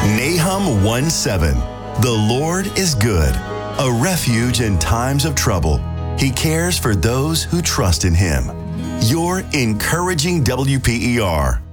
Nahum 1:7. The Lord is good, a refuge in times of trouble. He cares for those who trust in Him. Your encouraging WPER.